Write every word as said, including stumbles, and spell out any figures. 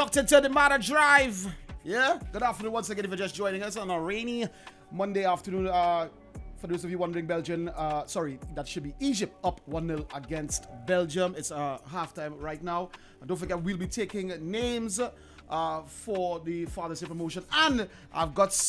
locked into the Matter Drive. Yeah, good afternoon once again if you're just joining us on a rainy Monday afternoon. Uh, for those of you wondering, Belgium, uh, sorry, that should be Egypt up one nil against Belgium. It's uh, halftime right now. And don't forget, we'll be taking names uh, for the Father's Day promotion. And I've got